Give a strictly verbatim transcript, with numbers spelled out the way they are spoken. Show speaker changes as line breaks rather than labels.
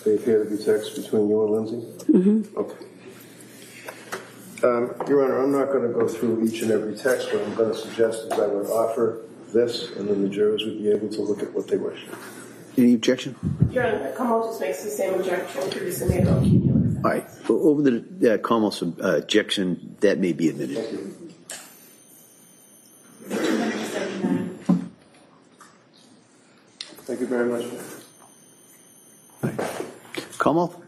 They appear to be texts between you and Lindsay?
Mm-hmm.
Okay. Um, Your Honor, I'm not going to go through each and every text. What I'm going to suggest is I would offer this, and then the jurors would be able to look at what they wish.
Any objection?
Your Honor, Kamal just makes the same objection previously made about cumulative.
All right. Well, over the uh, Kamal's uh, objection, that may be admitted.
Thank you. Thank you very much.
Kamal?